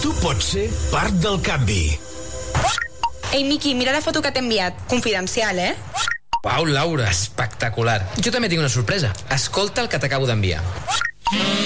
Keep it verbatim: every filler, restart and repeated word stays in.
Tu pots ser part del canvi. Ei, Miqui, mira la foto que t'he enviat. Confidencial, eh? Uau, Laura, espectacular. Jo també tinc una sorpresa. Escolta el que t'acabo d'enviar.